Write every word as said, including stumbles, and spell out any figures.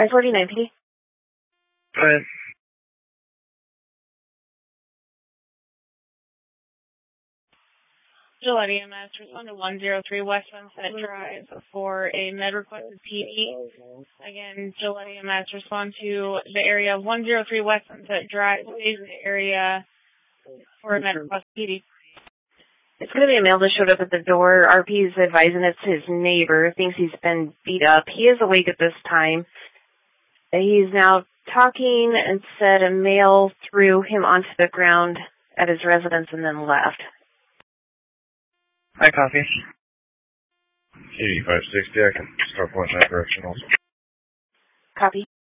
I forty-nine P D. Go ahead. Gillette E M S, respond to one zero three West Sunset Drive for a med requested P D. Again, Gillette E M S, respond to the area of one zero three West Sunset Drive, please, the area for a med requested P D. It's going to be a male that showed up at the door. R P is advising it's his neighbor, thinks he's been beat up. He is awake at this time. He's now talking and said a male threw him onto the ground at his residence and then left. I copy. eighty-five sixty, I can start pointing that direction also. Copy.